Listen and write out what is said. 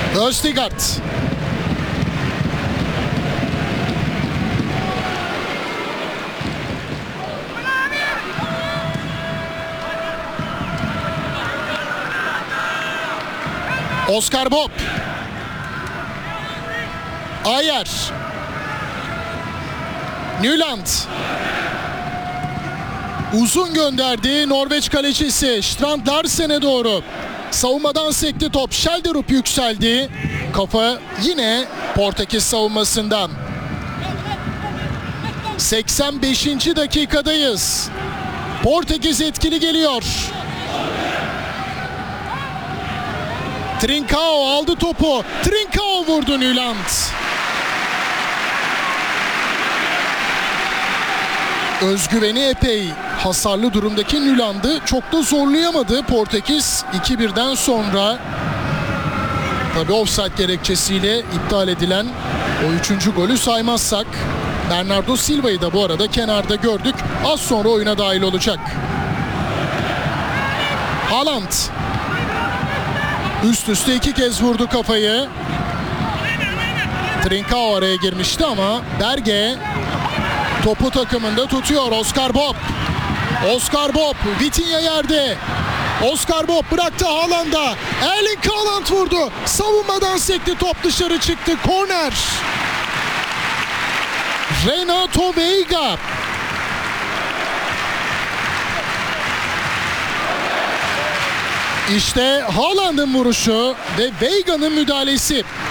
Østigard. Oscar Bob. Ayer. Nyland. Uzun gönderdi Norveç kalecisi Strand Larsen'e doğru. Savunmadan sekti top. Schjelderup yükseldi. Kafa yine Portekiz savunmasından. 85. dakikadayız. Portekiz etkili geliyor. Trincao aldı topu. Trincao vurdu Nyland. Özgüveni epey hasarlı durumdaki Nyland'ı çok da zorlayamadı Portekiz 2-1'den sonra. Tabii offside gerekçesiyle iptal edilen o 3. golü saymazsak. Bernardo Silva'yı da bu arada kenarda gördük. Az sonra oyuna dahil olacak. Haaland. Üst üste 2 kez vurdu kafayı. Trincao araya girmişti ama Berge topu takımında tutuyor. Oscar Bob. Oscar Bob. Vitinha yerde. Oscar Bob bıraktı Haaland'a. Erling Haaland vurdu. Savunmadan sekti. Top dışarı çıktı. Korner. Renato Veiga. İşte Haaland'ın vuruşu ve Veiga'nın müdahalesi.